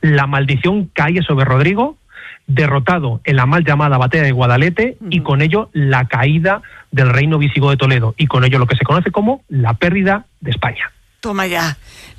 la maldición cae sobre Rodrigo, derrotado en la mal llamada batalla de Guadalete, y con ello la caída del reino visigodo de Toledo, y con ello lo que se conoce como la pérdida de España. Toma ya.